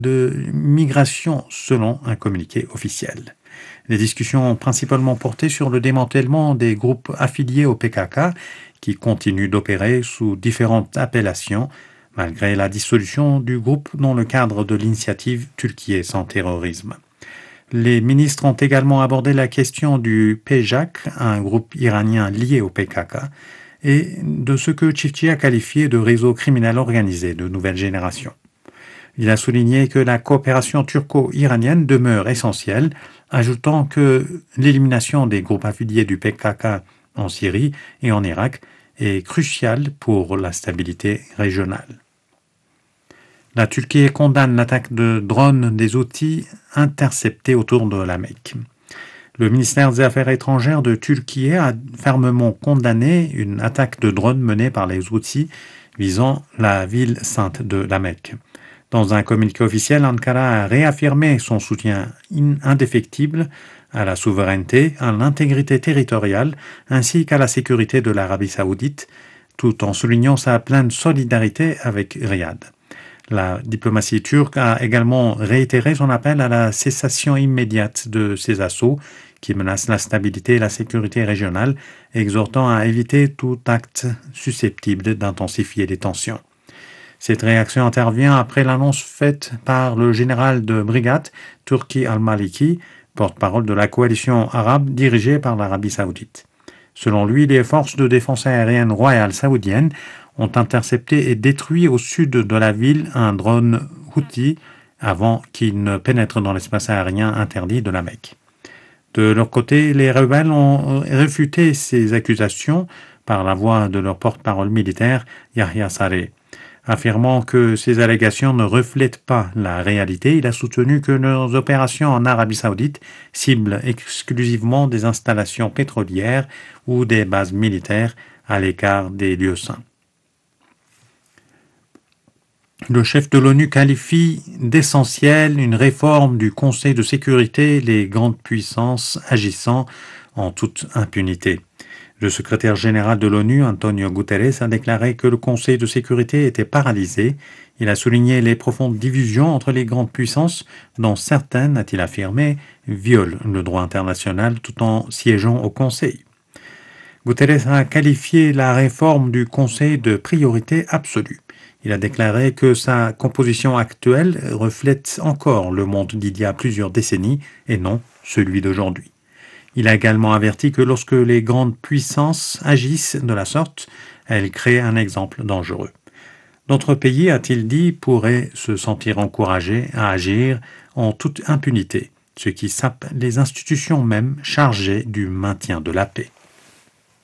de migration selon un communiqué officiel. Les discussions ont principalement porté sur le démantèlement des groupes affiliés au PKK qui continuent d'opérer sous différentes appellations malgré la dissolution du groupe dans le cadre de l'initiative Turquie sans terrorisme. Les ministres ont également abordé la question du PJAK, un groupe iranien lié au PKK, et de ce que Çiftçi a qualifié de réseau criminel organisé de nouvelle génération. Il a souligné que la coopération turco-iranienne demeure essentielle, ajoutant que l'élimination des groupes affiliés du PKK en Syrie et en Irak est cruciale pour la stabilité régionale. La Turquie condamne l'attaque de drones des Houthis interceptés autour de la Mecque. Le ministère des Affaires étrangères de Turquie a fermement condamné une attaque de drones menée par les Houthis visant la ville sainte de la Mecque. Dans un communiqué officiel, Ankara a réaffirmé son soutien indéfectible à la souveraineté, à l'intégrité territoriale ainsi qu'à la sécurité de l'Arabie saoudite, tout en soulignant sa pleine solidarité avec Riyad. La diplomatie turque a également réitéré son appel à la cessation immédiate de ces assauts qui menacent la stabilité et la sécurité régionale, exhortant à éviter tout acte susceptible d'intensifier les tensions. Cette réaction intervient après l'annonce faite par le général de brigade Turki al-Maliki, porte-parole de la coalition arabe dirigée par l'Arabie saoudite. Selon lui, les forces de défense aérienne royale saoudiennes ont intercepté et détruit au sud de la ville un drone Houthi avant qu'il ne pénètre dans l'espace aérien interdit de la Mecque. De leur côté, les rebelles ont réfuté ces accusations par la voix de leur porte-parole militaire, Yahya Saree. Affirmant que ces allégations ne reflètent pas la réalité, il a soutenu que leurs opérations en Arabie saoudite ciblent exclusivement des installations pétrolières ou des bases militaires à l'écart des lieux saints. Le chef de l'ONU qualifie d'essentiel une réforme du Conseil de sécurité, les grandes puissances agissant en toute impunité. Le secrétaire général de l'ONU, Antonio Guterres, a déclaré que le Conseil de sécurité était paralysé. Il a souligné les profondes divisions entre les grandes puissances, dont certaines, a-t-il affirmé, violent le droit international tout en siégeant au Conseil. Guterres a qualifié la réforme du Conseil de priorité absolue. Il a déclaré que sa composition actuelle reflète encore le monde d'il y a plusieurs décennies et non celui d'aujourd'hui. Il a également averti que lorsque les grandes puissances agissent de la sorte, elles créent un exemple dangereux. D'autres pays, a-t-il dit, pourraient se sentir encouragés à agir en toute impunité, ce qui sape les institutions mêmes chargées du maintien de la paix.